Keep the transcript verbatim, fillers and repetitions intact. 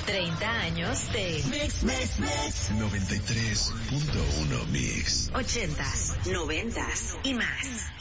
treinta años de Mix, Mix, Mix. noventa y tres punto uno Mix. ochentas, noventas y más.